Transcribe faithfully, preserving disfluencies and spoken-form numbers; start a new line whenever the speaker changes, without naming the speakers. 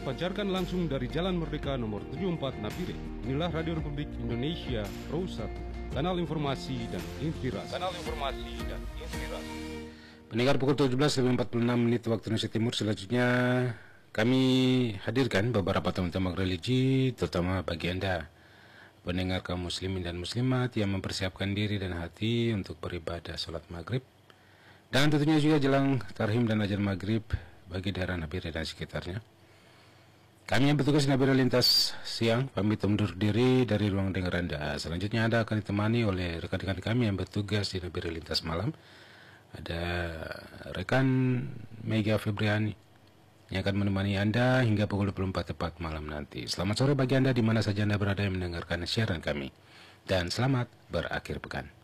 dipancarkan langsung dari Jalan Merdeka nomor tujuh puluh empat Nabire. Inilah Radio Republik Indonesia Pro satu, kanal informasi dan inspirasi. Kanal informasi dan inspirasi.
Pendengar, pukul tujuh belas lebih empat puluh enam menit waktu Indonesia Timur. Selanjutnya kami hadirkan beberapa tema-tema religi, terutama bagi Anda pendengar kaum muslimin dan muslimat yang mempersiapkan diri dan hati untuk beribadah sholat maghrib, dan tentunya juga jelang tarhim dan ajar maghrib bagi daerah Nabire dan sekitarnya. Kami yang bertugas di Nabire lintas siang pamit undur diri dari ruang dengar Anda. Selanjutnya Anda akan ditemani oleh rekan-rekan kami yang bertugas di Nabire lintas malam. Ada rekan Mega Febriani yang akan menemani Anda hingga pukul dua puluh empat tepat malam nanti. Selamat sore bagi Anda di mana saja Anda berada yang mendengarkan siaran kami, dan selamat berakhir pekan.